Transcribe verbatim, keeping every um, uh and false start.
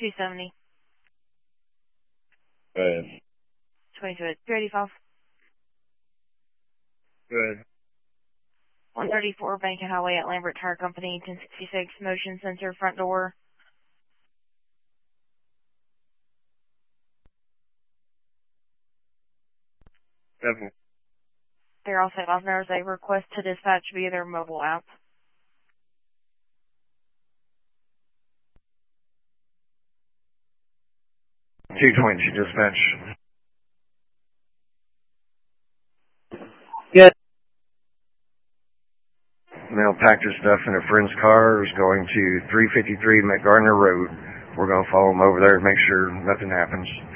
two seventy. Good. twenty-two eighty-five. Good. one thirty-four Bank Highway at Lambert Tire Company, ten sixty-six, motion sensor, front door. Seven. They're all set off. There's a request to dispatch via their mobile app. two twenty dispatch. Good. Male packed his stuff in a friend's car, is going to three fifty-three McGardner Road. We're going to follow him over there and make sure nothing happens.